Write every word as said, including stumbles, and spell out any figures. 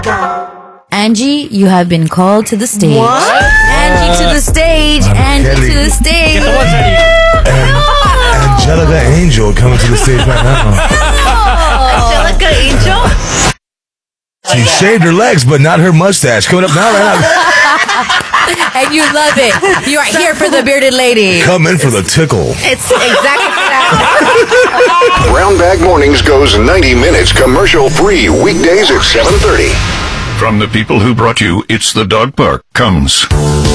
Angie, you have been called to the stage. What? Angie to the stage. I'm Angie kidding. to the stage. And Angelica Angel coming to the stage right now. Angelica Angel? She shaved her legs, but not her mustache. Coming up now, right now. And you love it. You are here for the bearded lady. Come in for the tickle. It's exactly that. Brown Bag Mornings goes ninety minutes commercial free weekdays at seven thirty. From the people who brought you It's the Dog Park comes